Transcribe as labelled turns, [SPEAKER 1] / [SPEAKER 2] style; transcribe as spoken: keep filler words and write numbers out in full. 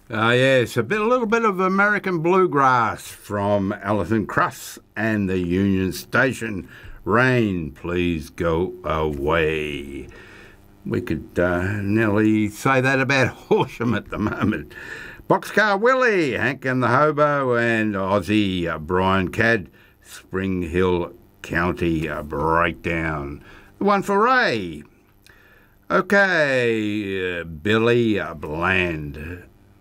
[SPEAKER 1] Ah, yes, a bit, a little bit of American bluegrass from Alison Krauss and the Union Station. Rain, please go away. We could uh, nearly say that about Horsham at the moment. Boxcar Willie, Hank and the Hobo, and Aussie uh, Brian Cadd, Spring Hill County uh, Breakdown. One for Ray. Okay, uh, Billy uh, Bland.